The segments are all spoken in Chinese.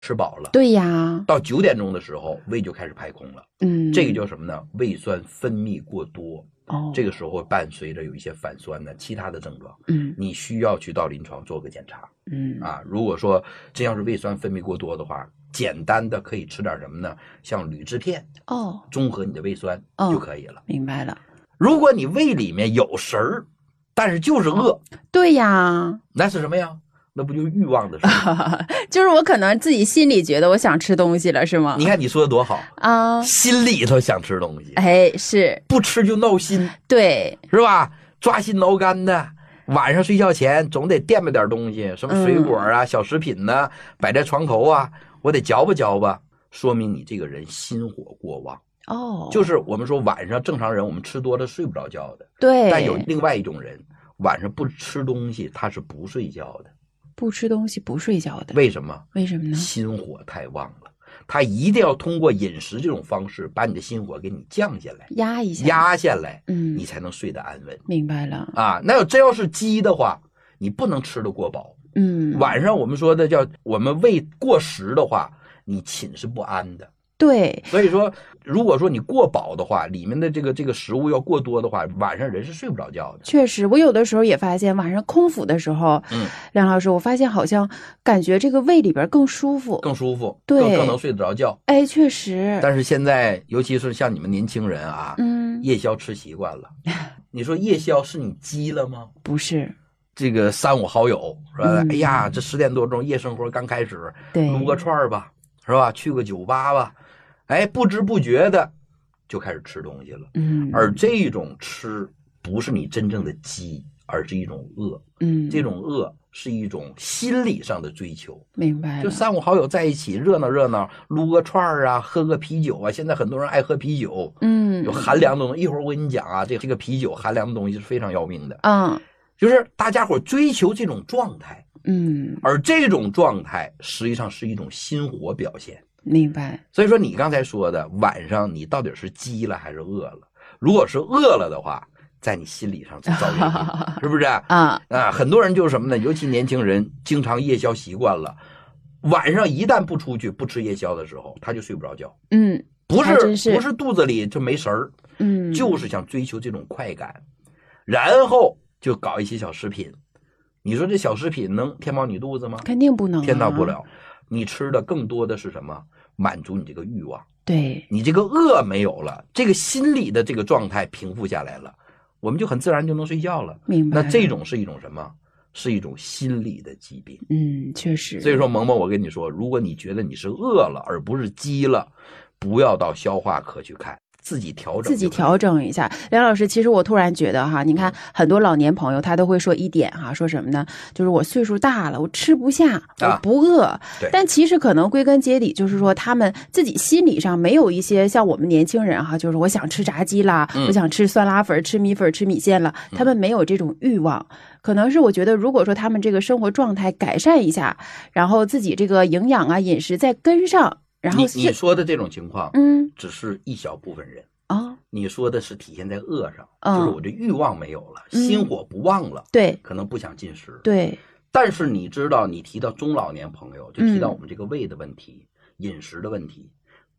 吃饱了， 对呀， 到9点钟的时候胃就开始排空了，这个叫什么呢？胃酸分泌过多，这个时候伴随着有一些反酸的其他的症状，你需要去到临床做个检查，如果说真要是胃酸分泌过多的话，简单的可以吃点什么呢？像铝制片，中和你的胃酸就可以了。 明白了。 如果你胃里面有食儿，但是就是饿， 对呀， 那是什么呀？那不就欲望的事儿？ 就是我可能自己心里觉得我想吃东西了，是吗？ 你看你说的多好啊，心里头想吃东西， 哎，是不吃就闹心， 对， 是吧？抓心挠肝的，晚上睡觉前总得垫吧点东西，什么水果啊、小食品呢，摆在床头啊，我得嚼吧嚼吧，说明你这个人心火过旺。就是我们说晚上正常人我们吃多了睡不着觉的， 对， 但有另外一种人晚上不吃东西他是不睡觉的， 不吃东西不睡觉的。 为什么？ 为什么呢？ 心火太旺了，他一定要通过饮食这种方式把你的心火给你降下来，压下来，你才能睡得安稳。 明白了啊。那真要是鸡的话，你不能吃得过饱，晚上我们说的叫我们胃过食的话，你寝是不安的。 对， 所以说如果说你过饱的话，里面的这个食物要过多的话，晚上人是睡不着觉的。 确实，我有的时候也发现晚上空腹的时候，梁老师，我发现好像感觉这个胃里边更舒服， 对，更能睡得着觉。 哎，确实。 但是现在尤其是像你们年轻人啊，夜宵吃习惯了，你说夜宵是你饥了吗？ 不是。 这个3、5好友说，哎呀，这10点多钟夜生活刚开始，撸个串吧，是吧？去个酒吧吧。哎，不知不觉的就开始吃东西了。而这种吃不是你真正的饥，而是一种饿。这种饿是一种心理上的追求。 明白了。 就3、5好友在一起热闹热闹，撸个串啊，喝个啤酒啊。现在很多人爱喝啤酒，有寒凉的东西。一会儿我跟你讲啊，这个啤酒寒凉的东西是非常要命的。就是大家伙追求这种状态。而这种状态实际上是一种心火表现。 明白。 所以说你刚才说的晚上你到底是饥了还是饿了？如果是饿了的话，在你心理上就遭原因，是不是很多人就是什么呢？尤其年轻人经常夜宵习惯了，晚上一旦不出去不吃夜宵的时候，他就睡不着觉。不是肚子里就没神儿，就是想追求这种快感，然后就搞一些小食品。你说这小食品能填饱你肚子吗？ 肯定不能， 填到不了。你吃的更多的是什么？满足你这个欲望。 对， 你这个饿没有了，这个心理的这个状态平复下来了，我们就很自然就能睡觉了。 明白了。 那这种是一种什么？是一种心理的疾病。 确实。 所以说萌萌，我跟你说，如果你觉得你是饿了而不是饥了，不要到消化科去看，自己调整一下。梁老师，其实我突然觉得哈，你看很多老年朋友他都会说一点哈，说什么呢？就是我岁数大了，我吃不下，我不饿。但其实可能归根结底就是说他们自己心理上没有一些像我们年轻人哈，就是我想吃炸鸡啦，我想吃酸辣粉、吃米粉、吃米线了，他们没有这种欲望。可能是我觉得如果说他们这个生活状态改善一下，然后自己这个营养啊饮食再跟上，然后你说的这种情况只是一小部分人。你说的是体现在饿上，就是我这欲望没有了，心火不旺了， 对， 可能不想进食， 对。 但是你知道，你提到中老年朋友，就提到我们这个胃的问题、饮食的问题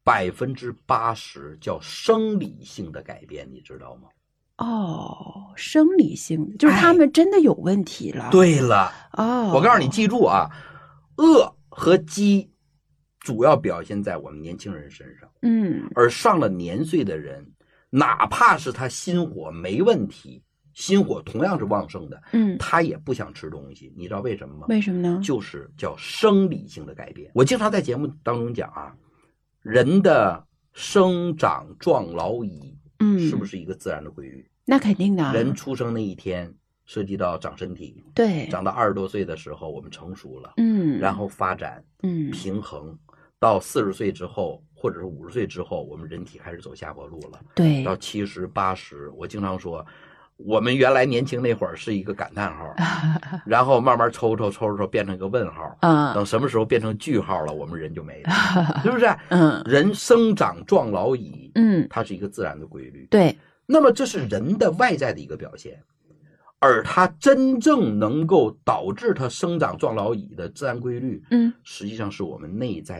，80%叫生理性的改变，你知道吗？ 生理性的，就是他们真的有问题了。 对了，我告诉你，记住啊，饿和饥主要表现在我们年轻人身上。而上了年岁的人，哪怕是他心火没问题，心火同样是旺盛的，他也不想吃东西。你知道为什么吗？ 为什么呢？ 就是叫生理性的改变。我经常在节目当中讲啊，人的生长壮老已，是不是一个自然的规律？ 那肯定的。 人出生那一天涉及到长身体， 对， 长到20多岁的时候我们成熟了，然后发展，平衡，到40岁之后或者是50岁之后，我们人体开始走下坡路了。 对， 到70、80，我经常说，我们原来年轻那会儿是一个感叹号，然后慢慢抽变成一个问号，等什么时候变成句号了，我们人就没了，是不是？人生长壮老已，它是一个自然的规律。 对， 那么这是人的外在的一个表现。 而它真正能够导致它生长壮老乙的自然规律，实际上是我们内在